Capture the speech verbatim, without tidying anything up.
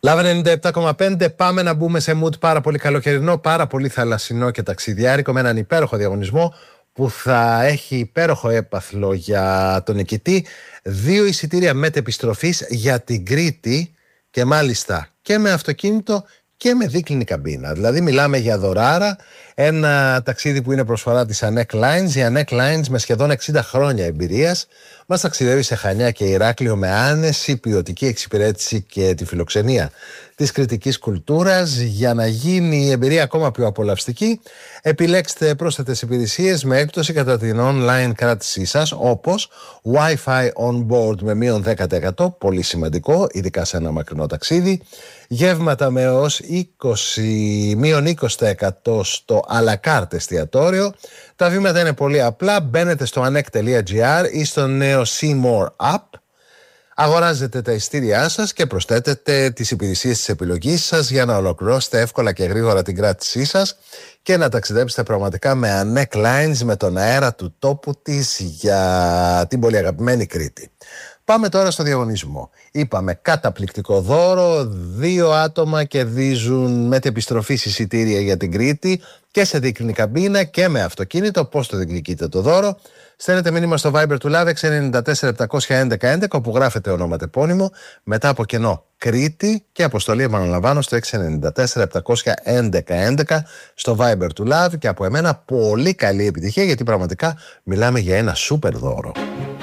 Λάβε ενενήντα επτά κόμμα πέντε. Πάμε να μπούμε σε mood πάρα πολύ καλοκαιρινό, πάρα πολύ θαλασσινό και ταξιδιάρικο, με έναν υπέροχο διαγωνισμό που θα έχει υπέροχο έπαθλο για τον νικητή. Δύο εισιτήρια μετεπιστροφής για την Κρήτη, και μάλιστα και με αυτοκίνητο και με δίκλινη καμπίνα. Δηλαδή μιλάμε για δωράρα, ένα ταξίδι που είναι προσφορά της Anek Lines. Η Anek Lines, με σχεδόν εξήντα χρόνια εμπειρίας, μας ταξιδεύει σε Χανιά και Ηράκλειο με άνεση, ποιοτική εξυπηρέτηση και τη φιλοξενία της κρητικής κουλτούρας. Για να γίνει η εμπειρία ακόμα πιο απολαυστική, επιλέξτε πρόσθετες υπηρεσίες με έκπτωση κατά την online κράτησή σας, όπως Wi-Fi on board με μείον δέκα τοις εκατό, πολύ σημαντικό, ειδικά σε ένα μακρινό ταξίδι, γεύματα με ως είκοσι, μείον είκοσι τοις εκατό στο à la carte εστιατόριο. Τα βήματα είναι πολύ απλά. Μπαίνετε στο anek τελεία gr ή στο νέο Seymour App, αγοράζετε τα εισιτήριά σας και προσθέτετε τις υπηρεσίες της επιλογής σας για να ολοκληρώσετε εύκολα και γρήγορα την κράτησή σας και να ταξιδέψετε πραγματικά με Anek Lines, με τον αέρα του τόπου της, για την πολύ αγαπημένη Κρήτη. Πάμε τώρα στο διαγωνισμό. Είπαμε καταπληκτικό δώρο, δύο άτομα κερδίζουν μετεπιστροφής εισιτήρια για την Κρήτη και σε δίκλινη καμπίνα και με αυτοκίνητο. Πώς το διεκδικείτε το δώρο? Στέλνετε μήνυμα στο Viber του Love έξι εννιά τέσσερα επτά έντεκα έντεκα, όπου γράφετε όνομα τεπώνυμο, μετά από κενό Κρήτη, και αποστολή, επαναλαμβάνω, στο έξι εννιά τέσσερα επτά έντεκα έντεκα στο Viber του Love. Και από εμένα πολύ καλή επιτυχία, γιατί πραγματικά μιλάμε για ένα σούπερ δώρο.